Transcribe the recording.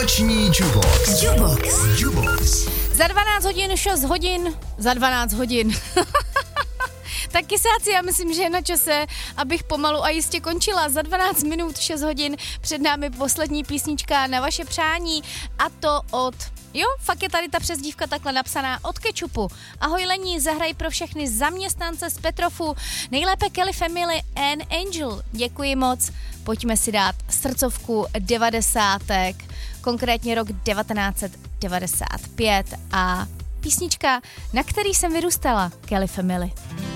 Noční Jubox. Jubox. Za 12 hodin, 6 hodin, za 12 hodin. Tak kysáci, já myslím, že je na čase, abych pomalu a jistě končila. Za 12 minut, 6 hodin před námi poslední písnička na vaše přání, a to od... Jo, fakt je tady ta přezdívka takhle napsaná, od Kečupu. Ahoj Lení, zahraj pro všechny zaměstnance z Petrofu, nejlépe Kelly Family and Angel. Děkuji moc. Pojďme si dát srdcovku 90. konkrétně rok 1995 a písnička, na který jsem vyrůstala, Kelly Family.